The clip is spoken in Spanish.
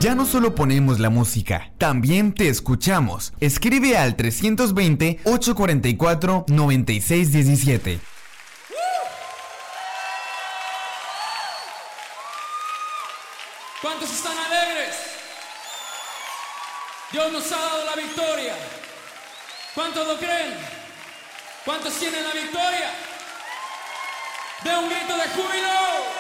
Ya no solo ponemos la música, también te escuchamos. Escribe al 320-844-9617. ¿Cuántos están alegres? Dios nos ha dado la victoria. ¿Cuántos lo creen? ¿Cuántos tienen la victoria? ¡De un grito de júbilo!